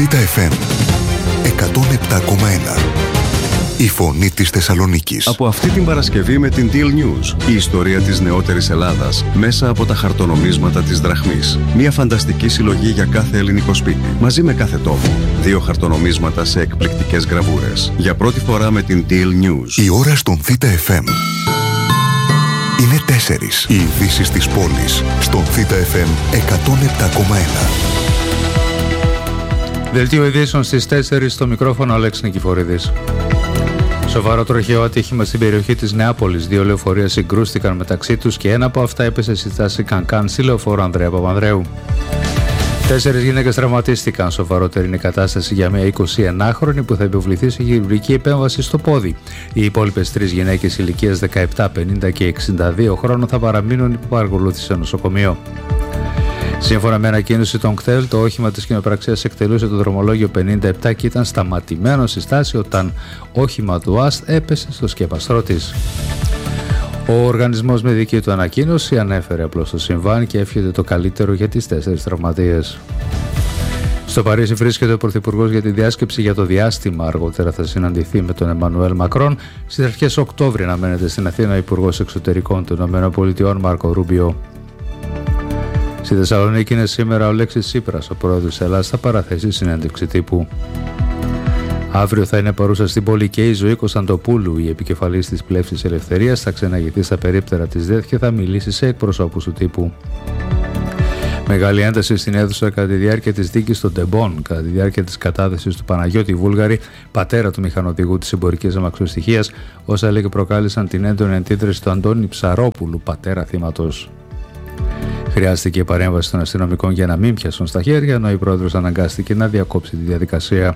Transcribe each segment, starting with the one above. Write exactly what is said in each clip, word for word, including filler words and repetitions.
Θ' εφ εμ εκατόν επτά κόμμα ένα. Η φωνή της Θεσσαλονίκης. Από αυτή την Παρασκευή με την Deal News, η ιστορία της νεότερης Ελλάδας μέσα από τα χαρτονομίσματα της δραχμής. Μια φανταστική συλλογή για κάθε ελληνικό σπίτι, μαζί με κάθε τόπο. Δύο χαρτονομίσματα σε εκπληκτικές γραβούρες. Για πρώτη φορά με την Deal News. Η ώρα στον Θ' εφ εμ είναι τέσσερις. Οι ειδήσεις της πόλης στον Θ' εφ εμ εκατόν επτά κόμμα ένα. Δελτίο ειδήσεων στις τέσσερις, στο μικρόφωνο Αλέξης Νικηφορίδης. Σοβαρό τροχαίο ατύχημα στην περιοχή της Νεάπολης. Δύο λεωφορεία συγκρούστηκαν μεταξύ τους και ένα από αυτά έπεσε στη στάση Κανκάν στη λεωφόρο Ανδρέα Παπανδρέου. Τέσσερις γυναίκες τραυματίστηκαν. Σοβαρότερη είναι η κατάσταση για μια εικοσιενάχρονη που θα επιβληθεί σε χειρουργική επέμβαση στο πόδι. Οι υπόλοιπες τρεις γυναίκες ηλικίας δεκαεπτά, πενήντα και εξήντα δύο χρόνων θα παραμείνουν υπό παρακολούθηση σε νοσοκομείο. Σύμφωνα με ανακοίνωση των ΚΤΕΛ, το όχημα της κοινοπραξίας εκτελούσε το δρομολόγιο πενήντα επτά και ήταν σταματημένο στη στάση όταν όχημα του ΑΣΤ έπεσε στο σκεπαστρό της. Ο οργανισμός με δική του ανακοίνωση ανέφερε απλώς το συμβάν και εύχεται το καλύτερο για τις τέσσερις τραυματίες. Στο Παρίσι βρίσκεται ο Πρωθυπουργός για τη διάσκεψη για το διάστημα. Αργότερα θα συναντηθεί με τον Εμμανουέλ Μακρόν. Στις αρχές Οκτώβρη αναμένεται στην Αθήνα ο Υπουργός Εξωτερικών των ΗΠΑ Μάρκο Ρούμπιο. Στη Θεσσαλονίκη είναι σήμερα ο Αλέξης Τσίπρας, ο πρόεδρος της Ελλάδας, θα παραθέσει συνέντευξη τύπου. Αύριο θα είναι παρούσα στην πόλη και η Ζωή Κωνσταντοπούλου, η επικεφαλής της Πλεύσης Ελευθερίας, θα ξεναγηθεί στα περίπτερα της ΔΕΘ και θα μιλήσει σε εκπροσώπους του τύπου. Μεγάλη ένταση στην αίθουσα κατά τη διάρκεια της δίκης των Τεμπών, κατά τη διάρκεια της κατάθεσης του Παναγιώτη Βούλγαρη, πατέρα του μηχανοδηγού της εμπορικής αμαξοστοιχείας, όσα λέγει προκάλεσαν την έντονη αντίδραση του Αντώνη Ψαρόπουλου, πατέρα θύματος. Χρειάστηκε η παρέμβαση των αστυνομικών για να μην πιάσουν στα χέρια, ενώ η πρόεδρος αναγκάστηκε να διακόψει τη διαδικασία.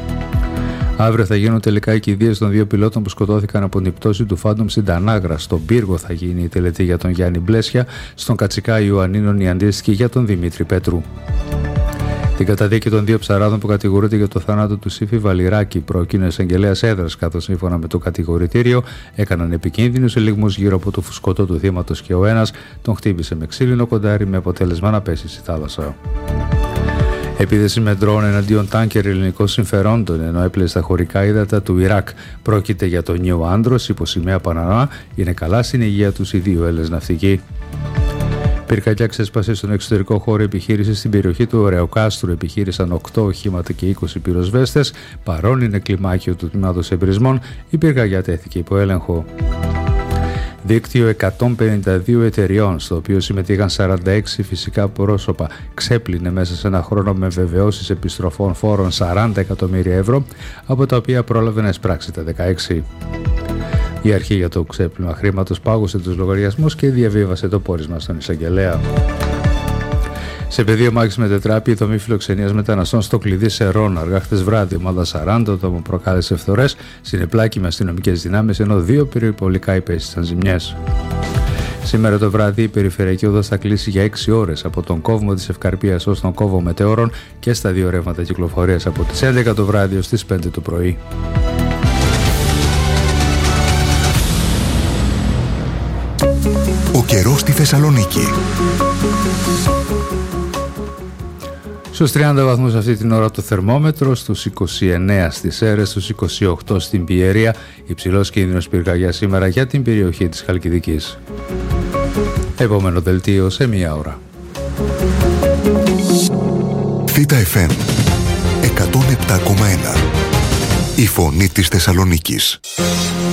Αύριο θα γίνουν τελικά οι κηδείες των δύο πιλότων που σκοτώθηκαν από την πτώση του Φάντομ στην Τανάγρα. Στον Πύργο θα γίνει η τελετή για τον Γιάννη Μπλέσια, στον Κατσικά Ιωαννίνων η αντίστοιχη για τον Δημήτρη Πέτρου. Την καταδίκη των δύο ψαράδων που κατηγορούνται για το θάνατο του Σύφη Βαλιράκη πρόκεινε εισαγγελέας έδρας, καθώς σύμφωνα με το κατηγορητήριο έκαναν επικίνδυνους ελιγμούς γύρω από το φουσκωτό του θύματος και ο ένας τον χτύπησε με ξύλινο κοντάρι με αποτέλεσμα να πέσει στη θάλασσα. Επίθεση με ντρόουν εναντίον τάνκερ ελληνικών συμφερόντων ενώ έπλεε στα χωρικά ύδατα του Ιράκ. Πρόκειται για τον Νέο Άντρος υπό σημαία Παναμά. Είναι καλά στην υγεία τους οι δύο Έλληνες ναυτικοί. Πυρκαγιά ξέσπασε στον εξωτερικό χώρο επιχείρηση στην περιοχή του Ωρεοκάστρου. Επιχείρησαν οκτώ οχήματα και είκοσι πυροσβέστες. Παρόν είναι κλιμάκιο του τμήματος εμπρισμών, η πυρκαγιά τέθηκε υπό έλεγχο. Δίκτυο εκατόν πενήντα δύο εταιριών, στο οποίο συμμετείχαν σαράντα έξι φυσικά πρόσωπα, ξέπλυνε μέσα σε ένα χρόνο με βεβαιώσεις επιστροφών φόρων σαράντα εκατομμύρια ευρώ, από τα οποία πρόλαβε να εισπράξει τα δεκαέξι. Η αρχή για το ξέπλυμα χρήματος πάγωσε τους λογαριασμούς και διαβίβασε το πόρισμα στον εισαγγελέα. Σε πεδίο μάχης με τετράπη, η δομή φιλοξενίας μεταναστών στο κλειδί Σερών, αργά χτες βράδυ, ομάδα σαράντα άτομων προκάλεσε φθορές, συνεπλάκη με αστυνομικές δυνάμεις, ενώ δύο περιπολικά υπέστησαν ζημιές. Σήμερα το βράδυ η περιφερειακή οδός θα κλείσει για έξι ώρες από τον κόβο της Ευκαρπίας ως τον κόβο Μετεώρων και στα δύο ρεύματα κυκλοφορίας από τις έντεκα το βράδυ ως τις πέντε το πρωί. Ο καιρός στη Θεσσαλονίκη. Στους τριάντα βαθμούς αυτή την ώρα το θερμόμετρο, στους είκοσι εννέα στις Σέρρες, στους είκοσι οκτώ στην Πιερία, υψηλός κίνδυνος πυρκαγιάς σήμερα για την περιοχή της Χαλκιδικής. Επόμενο δελτίο σε μία ώρα. Θ' εφ εμ εκατόν επτά κόμμα ένα. Η φωνή της Θεσσαλονίκης.